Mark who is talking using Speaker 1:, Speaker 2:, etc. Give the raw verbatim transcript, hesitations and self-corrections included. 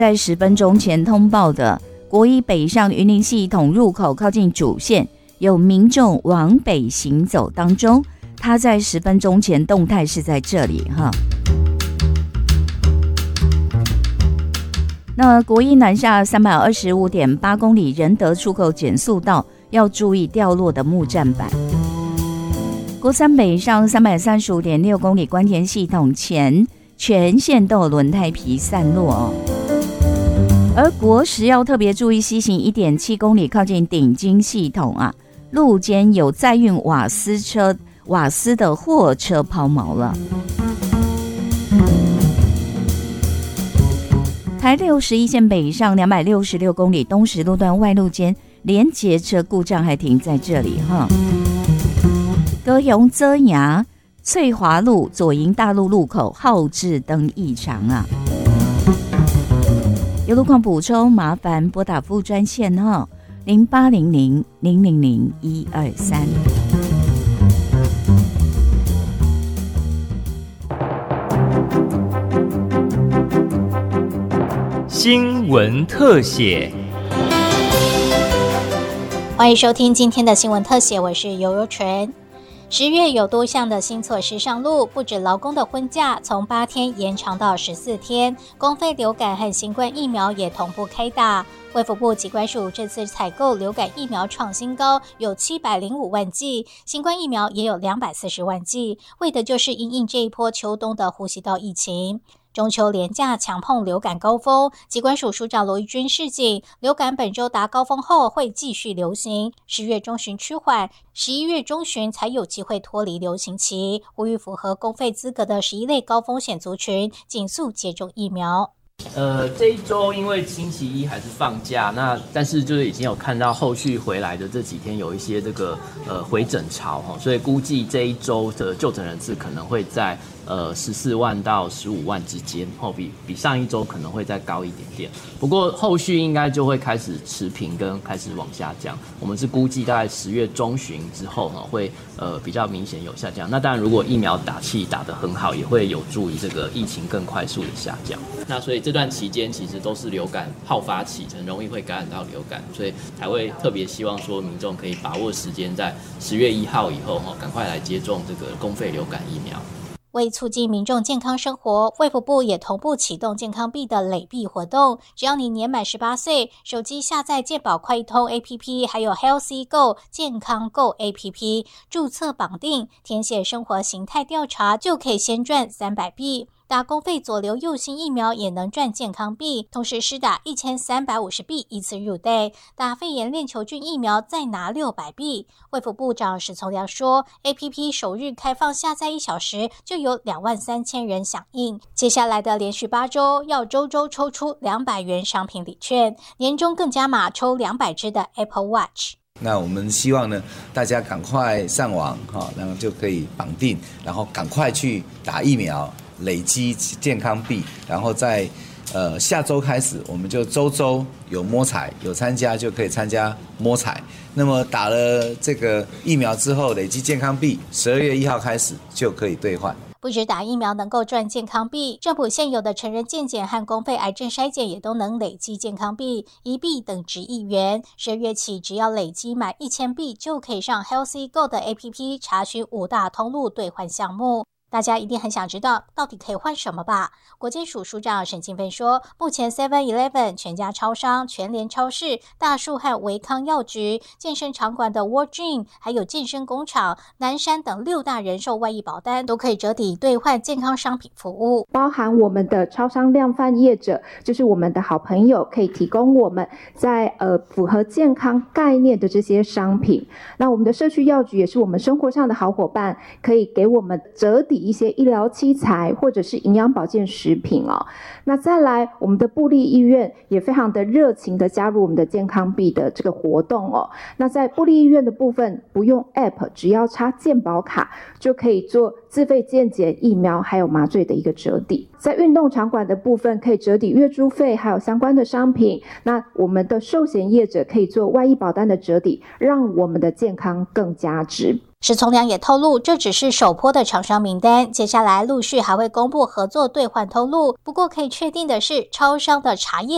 Speaker 1: 在十分钟前通报的国一北上云林系统入口靠近主线，有民众往北行走当中，他在十分钟前动态是在这里哈。那国一南下三百二十五点八公里仁德出口减速道，要注意掉落的木栈板。国三北上三百三十五点六公里关田系统前全线都有轮胎皮散落哦。而国十要特别注意西行 一点七公里靠近顶金系统啊，路肩有载运瓦斯车瓦斯的货车抛锚了。台六十一线北上两百六十六公里东石路段外路间连结车故障还停在这里哈。高雄遮牙翠华路左营大路路口后置灯异常啊。有路况补充，麻烦拨打副专线哈零八零零零零零一二三。
Speaker 2: 新闻特写，
Speaker 3: 欢迎收听今天的新闻特写，我是游游纯。十月有多项的新措施上路，不止劳工的婚假从八天延长到十四天，公费流感和新冠疫苗也同步开打。卫福部疾管署这次采购流感疫苗创新高，有七百零五万剂，新冠疫苗也有两百四十万剂，为的就是因应这一波秋冬的呼吸道疫情。中秋连假强碰流感高峰，疾管署署长罗一军示警，流感本周达高峰后会继续流行，十月中旬趋缓，十一月中旬才有机会脱离流行期，呼吁符合公费资格的十一类高风险族群尽速接种疫苗。
Speaker 4: 呃，这一周因为星期一还是放假，那但是就是已经有看到后续回来的这几天有一些这个呃回诊潮，所以估计这一周的就诊人次可能会在呃十四万到十五万之间，后比比上一周可能会再高一点点。不过后续应该就会开始持平跟开始往下降。我们是估计大概十月中旬之后哈会呃比较明显有下降。那当然如果疫苗打气打得很好，也会有助于这个疫情更快速的下降。那所以这段期间其实都是流感好发期，很容易会感染到流感，所以才会特别希望说民众可以把握时间，在十月一号以后哈赶快来接种这个公费流感疫苗。
Speaker 3: 为促进民众健康生活，卫福部也同步启动健康币的累币活动。只要你年满十八岁，手机下载健保快易通 A P P， 还有 Healthy Go 健康 Go A P P， 注册绑定，填写生活形态调查，就可以先赚三百币。打公费左流右星疫苗也能赚健康币，同时施打一千三百五十币一次入袋，打肺炎链球菌疫苗再拿六百币。卫福部长史从良说 A P P 首日开放下载一小时就有两万三千人响应，接下来的连续八周要周周抽出两百元商品礼券，年终更加码抽两百只的 Apple Watch。
Speaker 5: 那我们希望呢，大家赶快上网哈，然后就可以绑定，然后赶快去打疫苗，累积健康币，然后在呃下周开始，我们就周周有摸彩，有参加就可以参加摸彩。那么打了这个疫苗之后，累积健康币，十二月一号开始就可以兑换。
Speaker 3: 不止打疫苗能够赚健康币，政府现有的成人健检和公费癌症筛检也都能累积健康币，一币等值一元。十二月起，只要累积满一千币，就可以上 Healthy Go 的 A P P 查询五大通路兑换项目。大家一定很想知道到底可以换什么吧？国健署署长沈清芬说，目前 seven eleven 全家超商、全联超市、大树和维康药局、健身场馆的 World Gym， 还有健身工厂、南山等六大人寿外溢保单都可以折抵兑换健康商品服务，
Speaker 6: 包含我们的超商量贩业者，就是我们的好朋友，可以提供我们在呃符合健康概念的这些商品。那我们的社区药局也是我们生活上的好伙伴，可以给我们折抵一些医疗器材或者是营养保健食品哦。那再来，我们的部立医院也非常的热情的加入我们的健康币的这个活动哦。那在部立医院的部分，不用 App， 只要插健保卡就可以做自费健检、疫苗还有麻醉的一个折抵。在运动场馆的部分，可以折抵月租费还有相关的商品。那我们的寿险业者可以做外溢保单的折抵，让我们的健康更加值。
Speaker 3: 史从良也透露，这只是首波的厂商名单，接下来陆续还会公布合作兑换通路。不过可以确定的是，超商的茶叶